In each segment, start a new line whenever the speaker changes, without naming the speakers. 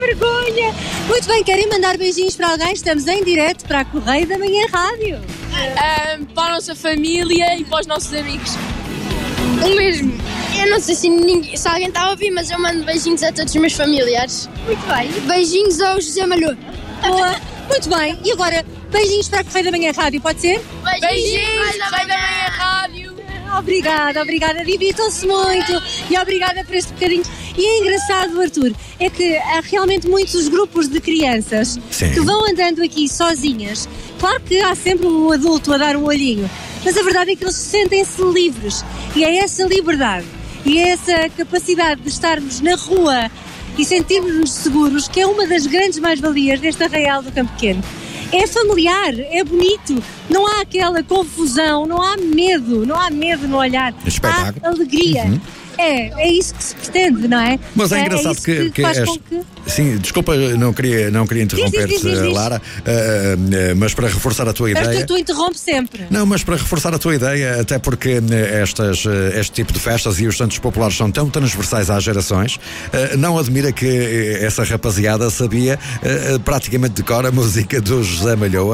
Vergonha! Muito bem, querem mandar beijinhos para alguém? Estamos em direto para a Correio da Manhã Rádio.
Para a nossa família e para os nossos amigos.
O mesmo. Eu não sei se alguém está a ouvir, mas eu mando beijinhos a todos os meus familiares.
Muito bem.
Beijinhos ao José Malhoa.
Boa. Muito bem. E agora, beijinhos para a Correio da Manhã Rádio, pode ser?
Beijinhos da Manhã Rádio.
Obrigada, divirtam-se muito e obrigada por este bocadinho. E é engraçado, Arthur, é que há realmente muitos grupos de crianças que vão andando aqui sozinhas. Claro que há sempre um adulto a dar um olhinho, mas a verdade é que eles sentem-se livres e é essa liberdade e é essa capacidade de estarmos na rua e sentirmos-nos seguros que é uma das grandes mais-valias deste Arraial do Campo Pequeno. É familiar, é bonito, não há aquela confusão, não há medo no olhar, há alegria. É isso que se pretende, não é?
Mas é engraçado que Sim, desculpa, não queria interromper-te, Lara, mas para reforçar a tua ideia...
Tu interrompes sempre.
Não, mas para reforçar a tua ideia, até porque este tipo de festas e os santos populares são tão transversais às gerações, não admira que essa rapaziada sabia praticamente de cor a música do José Malhoa,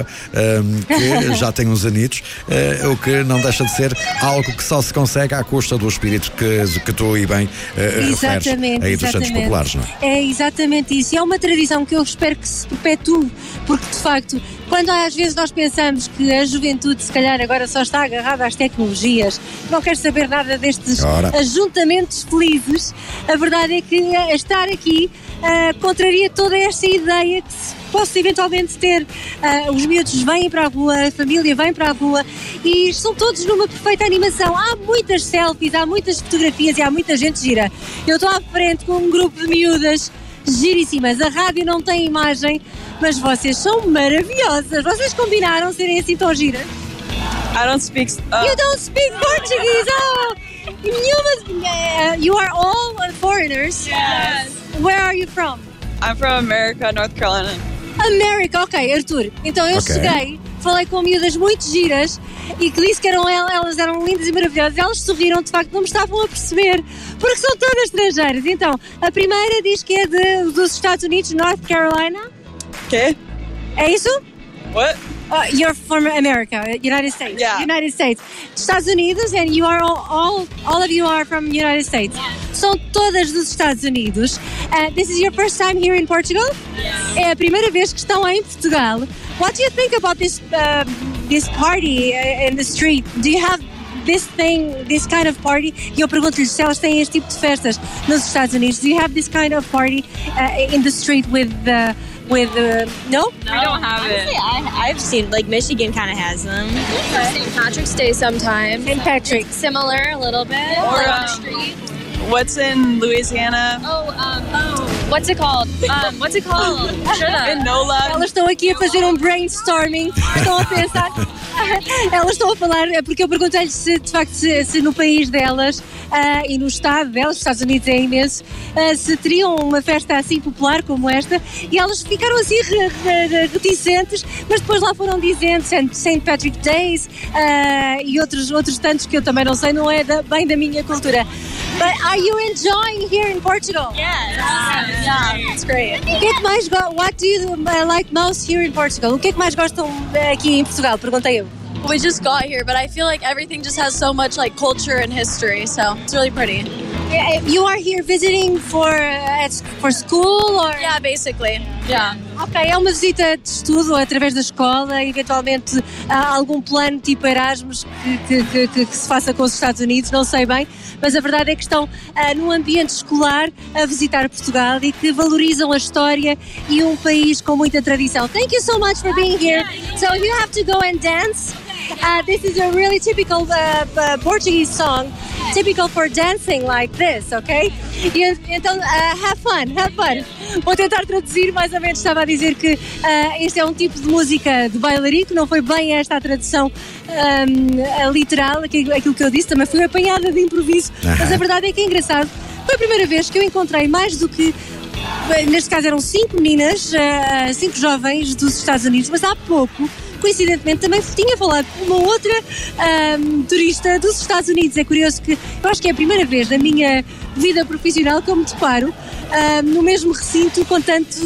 que já tem uns anitos, o que não deixa de ser algo que só se consegue à custa do espírito que tu e bem referes aí dos santos populares, não é?
É exatamente isso, e é uma tradição que eu espero que se perpetue, porque de facto, quando às vezes nós pensamos que a juventude se calhar agora só está agarrada às tecnologias, não quer saber nada destes ajuntamentos felizes, a verdade é que estar aqui contraria toda esta ideia que se possa eventualmente ter. Os miúdos vêm para a rua, a família vem para a rua e estão todos numa perfeita animação. Há muitas selfies, há muitas fotografias e há muita gente gira. Eu estou à frente com um grupo de miúdas giríssimas. A rádio não tem imagem, mas vocês são maravilhosas. Vocês combinaram serem assim tão giras?
I don't speak...
You don't speak Portuguese? Oh! You are all foreigners?
Yes.
Where are you from?
I'm from America, North Carolina.
América, ok, Arthur. Então eu cheguei, falei com miúdas muito giras e que disse que elas eram lindas e maravilhosas. Elas sorriram, de facto não me estavam a perceber, porque são todas estrangeiras. Então, a primeira diz que é dos Estados Unidos, North Carolina.
Okay.
É isso?
What?
You're from America, United States.
Yeah.
United States. Estados Unidos, and you are all of you are from United States. Yeah. São todas dos Estados Unidos. This is your first time here in Portugal?
Yeah.
É a primeira vez que estão em Portugal. What do you think about this party in the street? Do you have this kind of party? E eu pergunto-lhes se elas têm este tipo de festas nos Estados Unidos. Do you have this kind of party in the street with no?
We don't have
Honestly,
it.
I've seen, like, Michigan kind of has them. St. Patrick's Day sometimes.
St. Patrick's.
It's similar a little bit.
Or,
like on the street.
What's in Louisiana?
What's it called? Shut up.
In NOLA.
Elas estão aqui a fazer um brainstorming, estão a pensar, elas estão a falar, porque eu perguntei-lhes se de facto se no país delas e no estado delas, os Estados Unidos é imenso, se teriam uma festa assim popular como esta, e elas ficaram assim reticentes, mas depois lá foram dizendo St. Patrick's Days e outros tantos que eu também não sei, não é bem da minha cultura. But are you enjoying here in Portugal?
Yeah, it's great.
O que é que mais what do you like most here in Portugal? O que é que mais gostam aqui em Portugal? Perguntei eu.
We just got here, but I feel like everything just has so much like culture and history, so it's really pretty.
You are here visiting for school or?
Yeah, basically. Yeah.
Ok, é uma visita de estudo através da escola, eventualmente há algum plano tipo Erasmus que se faça com os Estados Unidos, não sei bem, mas a verdade é que estão num ambiente escolar a visitar Portugal e que valorizam a história e um país com muita tradição. Thank you so much for being here. So you have to go and dance. This is a really typical Portuguese song, typical for dancing like this, ok? E, então, have fun. Vou tentar traduzir, mais ou menos estava a dizer que este é um tipo de música de bailarico, não foi bem esta a tradução literal, aquilo que eu disse, também fui apanhada de improviso, mas a verdade é que é engraçado. Foi a primeira vez que eu encontrei mais do que, neste caso eram 5 meninas, 5 jovens dos Estados Unidos, mas há pouco coincidentemente também tinha falado com uma outra turista dos Estados Unidos. É curioso que eu acho que é a primeira vez na minha vida profissional que eu me deparo no mesmo recinto com tantos